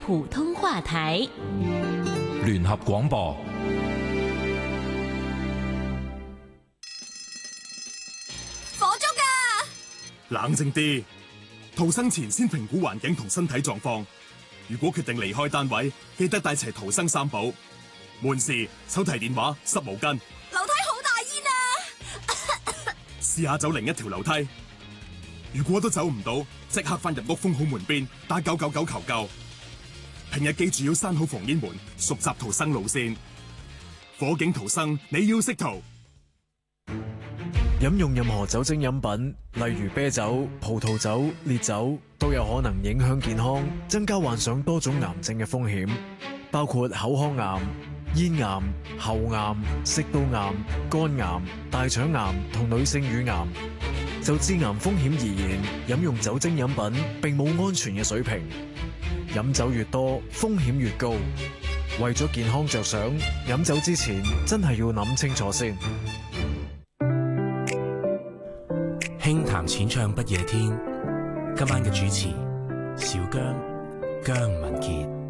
普通話台， 聯合廣播。 火燭啊！ 冷靜啲，逃生前先評估環境同身體狀況。如果決定離開單位，記得帶齊逃生三寶：門匙、手提電話、濕毛巾。 樓梯好大煙啊！ 試下走另一條樓梯。如果都走唔到，即刻翻入屋封好門邊，打999求救。平日記住要閂好防煙門，熟習逃生路線。火警逃生，你要識逃。 飲用任何酒精飲品，例如啤酒、葡萄酒、烈酒，都有可能影響健康，增加患上多種癌症嘅風險，包括口腔癌、咽癌、喉癌、食道癌、肝癌、大腸癌同女性乳癌。就致癌風險而言，飲用酒精飲品並冇安全嘅水平，飲酒越多，風險越高。為咗健康着想，飲酒之前真係要諗清楚先。 輕談淺唱不夜天，今晚嘅主持小姜、姜文傑。